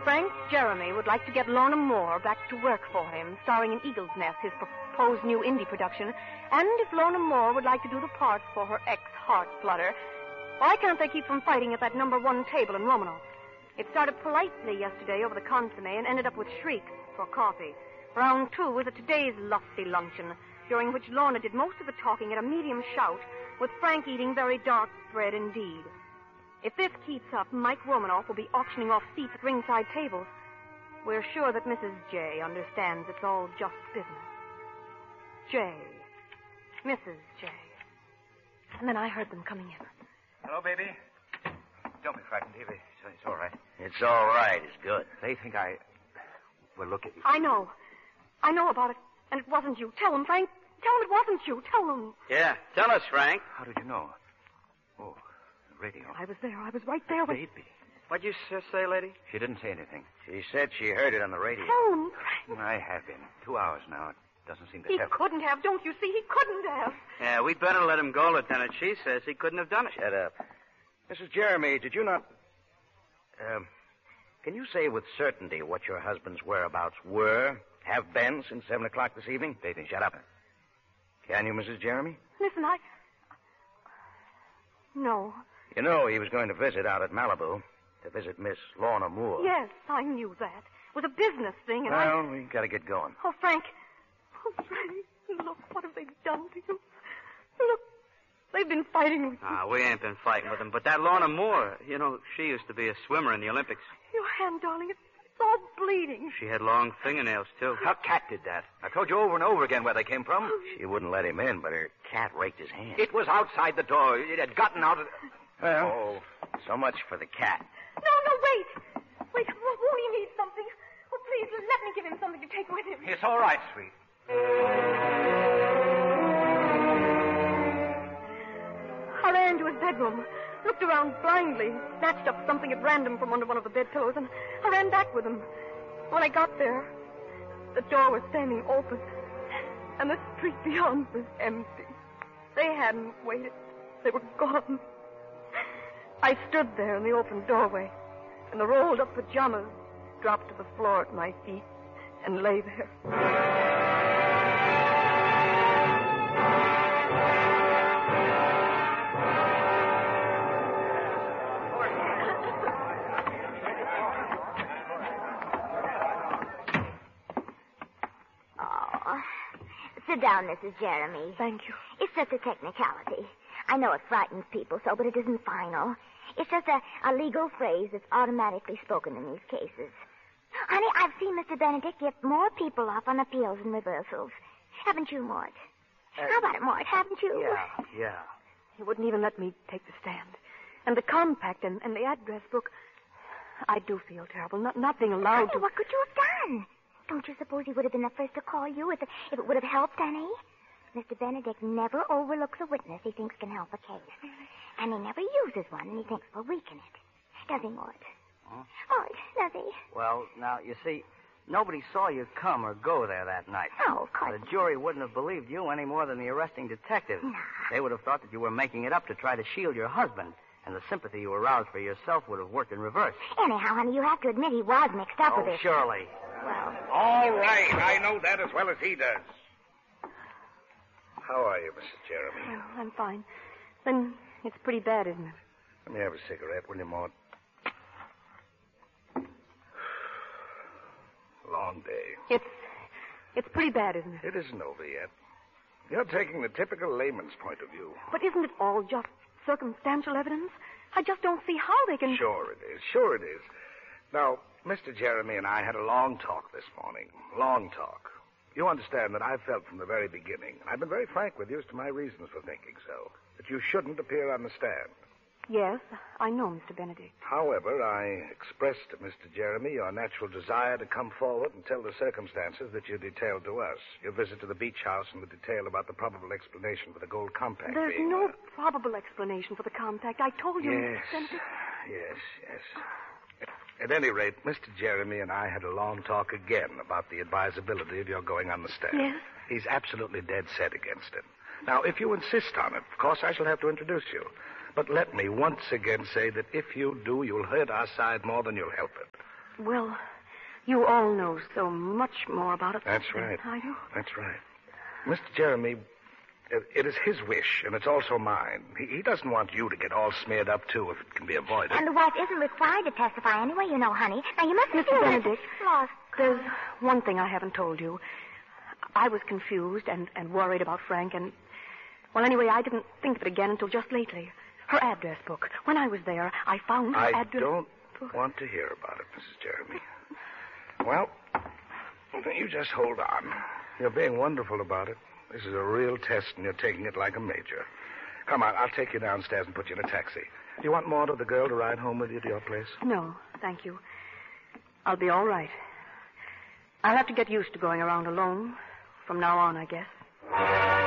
Frank Jeremy would like to get Lorna Moore back to work for him, starring in Eagle's Nest, his proposed new indie production. And if Lorna Moore would like to do the parts for her ex-Heart Flutter, why can't they keep from fighting at that number 1 table in Romanoff? It started politely yesterday over the consomme and ended up with shrieks for coffee. Round 2 was at today's lofty luncheon, during which Lorna did most of the talking at a medium shout, with Frank eating very dark bread indeed. If this keeps up, Mike Romanoff will be auctioning off seats at ringside tables. We're sure that Mrs. J understands it's all just business. J. Mrs. J. And then I heard them coming in. Hello, baby. Don't be frightened, Evie. It's all right. It's all right. It's good. They think Well, look at you. I know about it, and it wasn't you. Tell them, Frank. Tell them it wasn't you. Tell them. Yeah, tell us, Frank. How did you know? Oh, the radio. I was there. I was right there with... Baby. What'd you say, lady? She didn't say anything. She said she heard it on the radio. Tell them, Frank. I have been. 2 hours now. It doesn't seem to He have... couldn't have. Don't you see? He couldn't have. Yeah, we'd better let him go, Lieutenant. She says he couldn't have done it. Shut up. Mrs. Jeremy, did you not... can you say with certainty what your husband's whereabouts have been since 7 o'clock this evening? Baby, shut up. Can you, Mrs. Jeremy? Listen, No. You know he was going to visit out at Malibu to visit Miss Lorna Moore. Yes, I knew that. It was a business thing, and Well, we got to get going. Oh, Frank. Look, what have they done to you? Look, they've been fighting with you. We ain't been fighting with them. But that Lorna Moore, she used to be a swimmer in the Olympics. Your hand, darling, it's all bleeding. She had long fingernails, too. Her cat did that. I told you over and over again where they came from. She wouldn't let him in, but her cat raked his hand. It was outside the door. It had gotten out of... Well, so much for the cat. No, wait. Wait, won't he need something? Oh, please, let me give him something to take with him. It's all right, sweet. I ran into his bedroom, looked around blindly, snatched up something at random from under one of the bedpillows, and I ran back with him. When I got there, the door was standing open, and the street beyond was empty. They hadn't waited. They were gone. I stood there in the open doorway, and the rolled-up pajamas dropped to the floor at my feet and lay there. Sit down, Mrs. Jeremy. Thank you. It's just a technicality. I know it frightens people so, but it isn't final. It's just a legal phrase that's automatically spoken in these cases. Honey, I've seen Mr. Benedict get more people off on appeals and reversals. Haven't you, Mort? How about it, Mort? Haven't you? Yeah. He wouldn't even let me take the stand. And the compact and the address book, I do feel terrible, not being allowed to... What could you have done? Don't you suppose he would have been the first to call you if it would have helped any? Mr. Benedict never overlooks a witness he thinks can help a case. And he never uses one and he thinks will weaken it. Does he, Mort? Huh? Mort, does he? Well, now, you see, nobody saw you come or go there that night. Oh, of course. The jury wouldn't have believed you any more than the arresting detective. Nah. They would have thought that you were making it up to try to shield your husband. And the sympathy you aroused for yourself would have worked in reverse. Anyhow, honey, you have to admit he was mixed up with it. Surely. Well, All right. I know that as well as he does. How are you, Mrs. Jeremy? Oh, I'm fine. Then it's pretty bad, isn't it? Let me have a cigarette, will you, Maud? Long day. It's pretty bad, isn't it? It isn't over yet. You're taking the typical layman's point of view. But isn't it all just circumstantial evidence? I just don't see how they can... Sure it is. Now, Mr. Jeremy and I had a long talk this morning. Long talk. You understand that I felt from the very beginning, and I've been very frank with you as to my reasons for thinking so, that you shouldn't appear on the stand. Yes, I know, Mr. Benedict. However, I expressed to Mr. Jeremy your natural desire to come forward and tell the circumstances that you detailed to us. Your visit to the beach house and the detail about the probable explanation for the gold compact. There's being, no probable explanation for the compact. I told you, Yes. Mr. Benedict. Yes. At any rate, Mr. Jeremy and I had a long talk again about the advisability of your going on the stand. Yes? He's absolutely dead set against it. Now, if you insist on it, of course, I shall have to introduce you. But let me once again say that if you do, you'll hurt our side more than you'll help it. Well, you all know so much more about it. That's right. I do. That's right. Mr. Jeremy, it is his wish, and it's also mine. He doesn't want you to get all smeared up, too, if it can be avoided. And the wife isn't required to testify anyway, you know, honey. Now, you mustn't feel Benedict. lost. There's one thing I haven't told you. I was confused and worried about Frank, and... Well, anyway, I didn't think of it again until just lately. Her address book. When I was there, I found her address... I don't want to hear about it, Mrs. Jeremy. Well, you just hold on. You're being wonderful about it. This is a real test, and you're taking it like a major. Come on, I'll take you downstairs and put you in a taxi. Do you want Maud or the girl to ride home with you to your place? No, thank you. I'll be all right. I'll have to get used to going around alone. From now on, I guess.